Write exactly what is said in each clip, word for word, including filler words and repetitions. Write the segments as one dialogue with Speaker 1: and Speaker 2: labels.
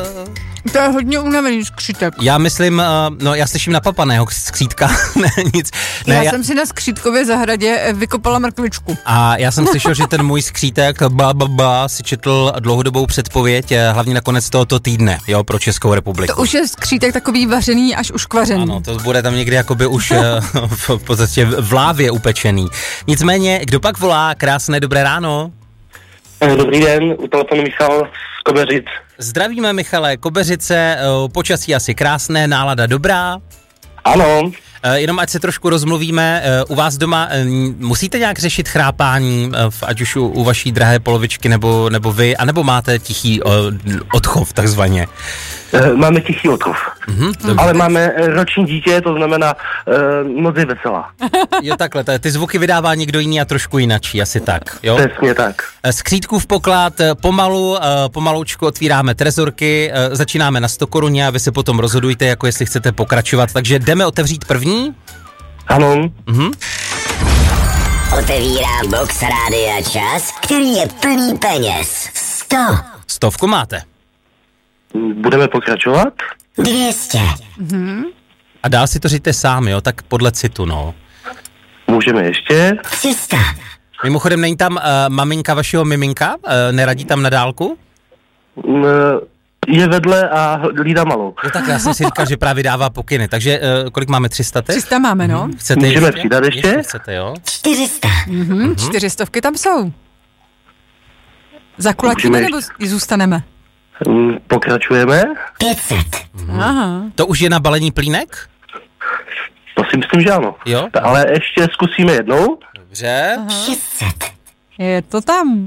Speaker 1: To je hodně unavený skřítek.
Speaker 2: Já myslím, uh, no já slyším napapaného skřítka, ne nic. Ne,
Speaker 1: já,
Speaker 2: já
Speaker 1: jsem si na skřítkově zahradě vykopala mrkvičku.
Speaker 2: A já jsem slyšel, že ten můj skřítek ba, ba, ba, si četl dlouhodobou předpověď, hlavně na konec tohoto týdne, jo, pro Českou republiku.
Speaker 1: To už je skřítek takový vařený, až uškvařený.
Speaker 2: Ano, to bude tam někdy jakoby už v podstatě v lávě upečený. Nicméně, kdo pak volá? Krásné dobré ráno.
Speaker 3: Dobrý den, u telefonu Michal z Kobeřic.
Speaker 2: Zdravíme, Michale, Kobeřice, počasí asi krásné, nálada dobrá.
Speaker 3: Ano.
Speaker 2: Jenom ať se trošku rozmluvíme, u vás doma musíte nějak řešit chrápání, ať už u, u vaší drahé polovičky nebo, nebo vy, anebo máte tichý odchov takzvaně?
Speaker 3: Máme tichý odchov, mm-hmm, ale máme roční dítě, to znamená uh, moc je veselá.
Speaker 2: Jo, takhle, ty zvuky vydává někdo jiný a trošku jinačí, asi tak, jo?
Speaker 3: Přesně tak.
Speaker 2: Skřítkův poklad, pomalu, pomaloučku otvíráme trezorky, začínáme na sto koruně a vy se potom rozhodujte, jako jestli chcete pokračovat, takže jdeme otevřít první?
Speaker 3: Ano.
Speaker 2: Mhm.
Speaker 4: Otevírám box Rádia Čas, který je plný peněz. Sto.
Speaker 2: Stovku máte.
Speaker 3: Budeme pokračovat?
Speaker 4: Dvě stě.
Speaker 1: Mhm.
Speaker 2: A dál si to říjte sám, jo, tak podle citu, no.
Speaker 3: Můžeme ještě?
Speaker 4: Tři sta.
Speaker 2: Mimochodem, není tam uh, maminka vašeho miminka? Uh, neradí tam na dálku?
Speaker 3: Uh, je vedle a hlídá malou.
Speaker 2: Jo, tak já jsem si říkal, že právě dává pokyny, takže uh, kolik máme, tři sta teď?
Speaker 1: tři sta máme, no.
Speaker 2: Chcete
Speaker 3: Můžeme
Speaker 2: ještě?
Speaker 3: přidat ještě?
Speaker 2: Ještě chcete, jo?
Speaker 4: čtyři sta.
Speaker 1: Mhm, čtyři stovky tam jsou. Zakulatíme nebo zůstaneme?
Speaker 3: Pokračujeme?
Speaker 4: pět set.
Speaker 1: Aha.
Speaker 2: To už je na balení plínek?
Speaker 3: To si myslím, že ano.
Speaker 2: Jo?
Speaker 3: Ale ještě zkusíme jednou.
Speaker 2: Dobře.
Speaker 4: šest set.
Speaker 1: Je to tam.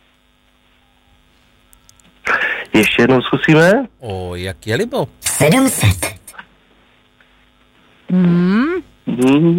Speaker 3: Ještě jednou zkusíme.
Speaker 2: O, jak je libo.
Speaker 4: sedm set.
Speaker 1: Hmm.
Speaker 3: Hmm.